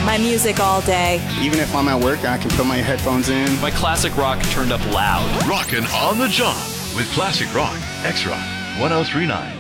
my music all day. Even if I'm at work, I can put my headphones in. My classic rock turned up loud. Rockin' on the job with Classic Rock, X-Rock 1039.